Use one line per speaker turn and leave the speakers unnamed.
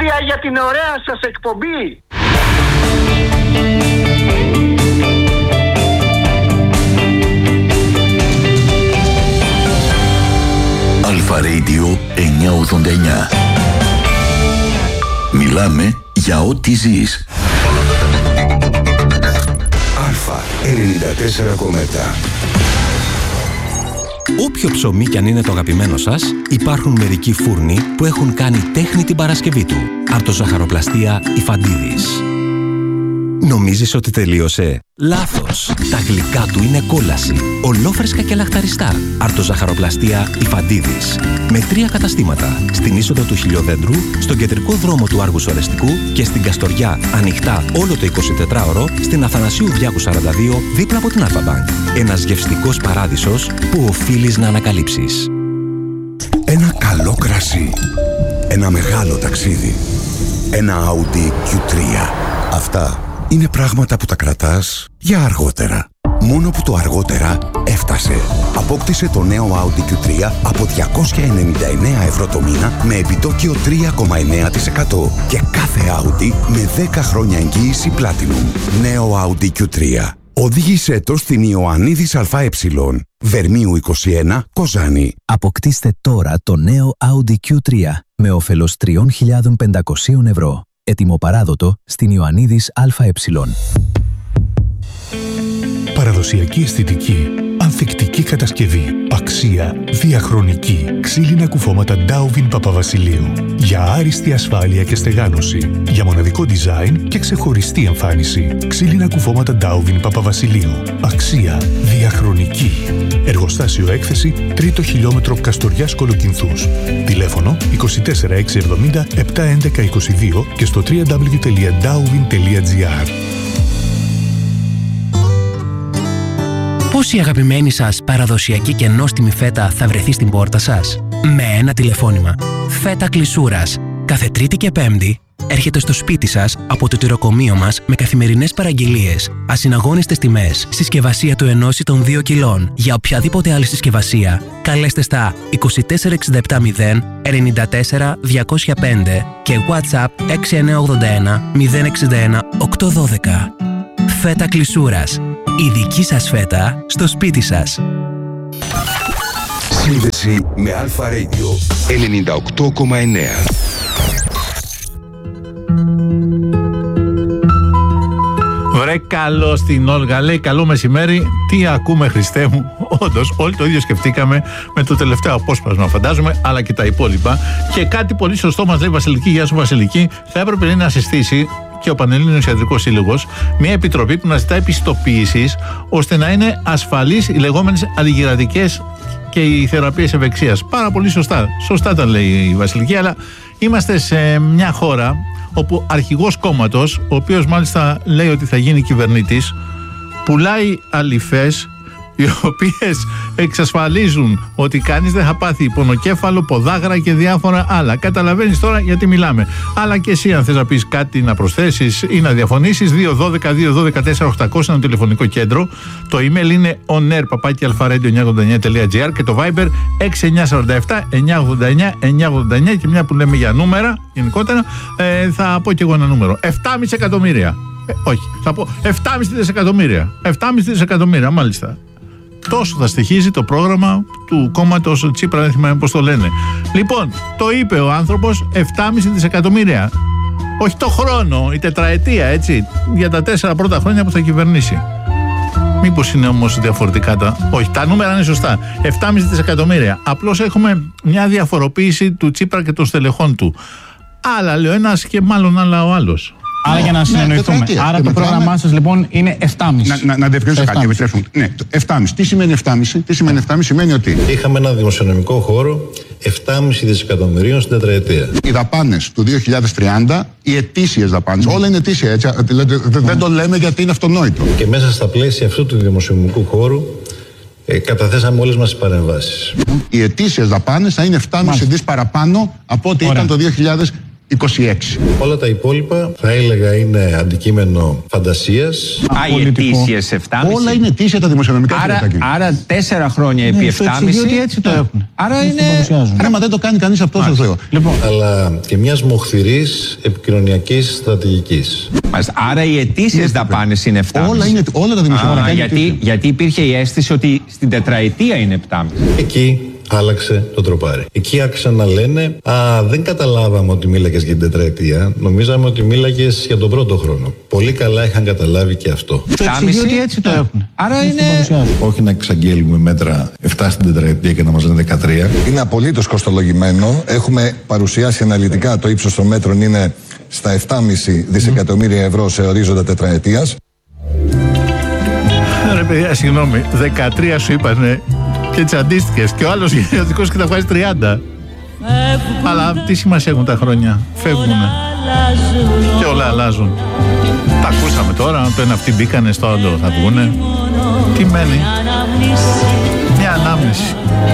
συγχαρητήρια για την ωραία σας εκπομπή.
Αλφα Radio 989. Μιλάμε για ό,τι ζεις.
Αλφα 94,7.
Όποιο ψωμί κι αν είναι το αγαπημένο σας, υπάρχουν μερικοί φούρνοι που έχουν κάνει τέχνη την Παρασκευή του. Αρτοζαχαροπλαστεία Ιφαντίδης. Νομίζεις ότι τελείωσε? Λάθος! Τα γλυκά του είναι κόλαση. Ολόφρεσκα και λαχταριστά. Αρτοζαχαροπλαστεία Ιφαντίδης. Με 3 καταστήματα. Στην είσοδο του Χιλιοδέντρου, στον κεντρικό δρόμο του Άργους Ορεστικού και στην Καστοριά, ανοιχτά όλο το 24ωρο, στην Αθανασίου Διάκου 42, δίπλα από την Αλφα-Μπανκ. Ένας γευστικός παράδεισος που οφείλεις να ανακαλύψεις.
Ένα καλό κρασί. Ένα μεγάλο ταξίδι. Ένα Audi Q3. Αυτά είναι πράγματα που τα κρατάς για αργότερα. Μόνο που το αργότερα έφτασε. Απόκτησε το νέο Audi Q3 από 299 ευρώ το μήνα με επιτόκιο 3,9% και κάθε Audi με 10 χρόνια εγγύηση Platinum. Νέο Audi Q3. Οδήγησέ το στην Ιωαννίδης ΑΕ, Βερμίου 21, Κοζάνη.
Αποκτήστε τώρα το νέο Audi Q3 με όφελος 3.500 ευρώ. Έτοιμο παράδοτο στην Ιωαννίδης ΑΕ.
Παραδοσιακή αισθητική, ανθεκτική κατασκευή, αξία, διαχρονική. Ξύλινα κουφώματα Ντάουβιν Παπαβασιλείου. Για άριστη ασφάλεια και στεγάνωση. Για μοναδικό design και ξεχωριστή εμφάνιση. Ξύλινα κουφώματα Ντάουβιν Παπαβασιλείου. Αξία, διαχρονική. Εργοστάσιο έκθεση, 3ο χιλιόμετρο Καστοριάς Κολοκυνθούς. Τηλέφωνο 24670 71122 και στο www.dauvin.gr.
Πώς η αγαπημένη σας παραδοσιακή και νόστιμη φέτα θα βρεθεί στην πόρτα σας? Με ένα τηλεφώνημα. Φέτα Κλεισούρας. Κάθε Τρίτη και Πέμπτη έρχεται στο σπίτι σας από το τυροκομείο μας με καθημερινές παραγγελίες, ασυναγώνιστες τιμές, συσκευασία του 1 ή των 2 κιλών. Για οποιαδήποτε άλλη συσκευασία, καλέστε στα 24670 94 205 και WhatsApp 6981 061 812. Φέτα Κλεισούρας. Η δική σας φέτα στο σπίτι σας.
Σύνδεση με Αλφα Radio 98,9.
Βρε καλό στην Όλγα, λέει καλό μεσημέρι. Τι ακούμε, Χριστέ μου? Όντως, όλοι το ίδιο σκεφτήκαμε με το τελευταίο απόσπασμα, φαντάζομαι, αλλά και τα υπόλοιπα. Και κάτι πολύ σωστό μας λέει η Βασιλική. Γεια σου, Βασιλική. Θα έπρεπε να συστήσει και ο Πανελλήνιος Ιατρικός Σύλλογος μια επιτροπή που να ζητάει πιστοποίησης ώστε να είναι ασφαλείς οι λεγόμενες αντιγυρατικές και οι θεραπείες ευεξίας. Πάρα πολύ σωστά. Σωστά τα λέει η Βασιλική, αλλά είμαστε σε μια χώρα όπου αρχηγός κόμματος, ο οποίος μάλιστα λέει ότι θα γίνει κυβερνήτης, πουλάει αληφές οι οποίες εξασφαλίζουν ότι κανείς δεν θα πάθει πονοκέφαλο, ποδάγρα και διάφορα άλλα. Καταλαβαίνεις τώρα γιατί μιλάμε. Αλλά και εσύ, αν θες να πεις κάτι, να προσθέσεις ή να διαφωνήσεις, 212-212-4800 είναι το τηλεφωνικό κέντρο. Το email είναι onair@alfaradio989.gr και το Viber 6947-989-989. Και μια που λέμε για νούμερα γενικότερα, θα πω και εγώ ένα νούμερο. 7,5 εκατομμύρια. Όχι, θα πω 7,5 δισεκατομμύρια. 7,5 δισεκατομμύρια, μάλιστα. Τόσο θα στοιχίζει το πρόγραμμα του κόμματος Τσίπρα, δεν θυμάμαι πώς το λένε. Λοιπόν, το είπε ο άνθρωπος, 7,5 δισεκατομμύρια. Όχι το χρόνο, η τετραετία, έτσι, για τα 4 πρώτα χρόνια που θα κυβερνήσει. Μήπως είναι όμως διαφορετικά τα... Όχι, τα νούμερα είναι σωστά. 7,5 δισεκατομμύρια. Απλώς έχουμε μια διαφοροποίηση του Τσίπρα και των στελεχών του. Άλλα λέει ο ένας και μάλλον άλλα ο άλλος.
Άρα για να συνεννοηθούμε. Άρα το πρόγραμμά σας λοιπόν είναι 7,5.
Να διευκρινίσω κάτι, επιτρέψτε μου. Ναι, 7,5. Τι σημαίνει 7,5? Τι σημαίνει 7,5? Σημαίνει ότι
είχαμε ένα δημοσιονομικό χώρο 7,5 δισεκατομμυρίων στην τετραετία.
Οι δαπάνες του 2030, οι ετήσιες δαπάνες, όλα είναι ετήσια, έτσι. Δεν το λέμε γιατί είναι αυτονόητο.
Και μέσα στα πλαίσια αυτού του δημοσιονομικού χώρου καταθέσαμε όλες μας τις παρεμβάσεις.
Οι ετήσιες δαπάνες θα είναι 7,5 δις παραπάνω από ό,τι ήταν το 2030. 26.
Όλα τα υπόλοιπα θα έλεγα είναι αντικείμενο φαντασίας.
Οι ετήσιες 7,5.
Όλα είναι ετήσια τα δημοσιονομικά.
Άρα 4 χρόνια επί 7,5.
Ότι έτσι το έχουν.
Άρα είναι.
Μα δεν το κάνει κανείς αυτό, σας λέω.
Αλλά και μιας μοχθηρής επικοινωνιακής στρατηγικής.
Άρα οι ετήσιες δαπάνες είναι 7,5.
Όλα τα δημοσιονομικά.
Γιατί υπήρχε η αίσθηση ότι στην τετραετία είναι 7,5.
Εκεί άλλαξε το τροπάρι. Εκεί άρχισαν να λένε δεν καταλάβαμε ότι μίλαγες για την τετραετία. Νομίζαμε ότι μίλαγες για τον πρώτο χρόνο. Πολύ καλά είχαν καταλάβει και αυτό.
Το εξηγεί ότι έτσι το έχουν.
Άρα είναι.
Όχι να εξαγγέλουμε μέτρα 7 στην τετραετία και να μας λένε 13.
Είναι απολύτως κοστολογημένο. Έχουμε παρουσιάσει αναλυτικά το ίψος των μέτρων είναι στα 7,5 δισεκατομμύρια ευρώ σε ορίζοντα τετραετίας.
Ρε παιδιά, συγγνώμη, 13 σου είπανε και τσαντίστηκες και ο άλλος γενιωτικός και τα βγάζει 30. Αλλά τι σημασία έχουν τα χρόνια? Φεύγουνε και όλα αλλάζουν. Τα ακούσαμε τώρα, το ένα αυτοί μπήκανε, στο άλλο θα βγουνε. Τι μένει? Μια ανάμνηση.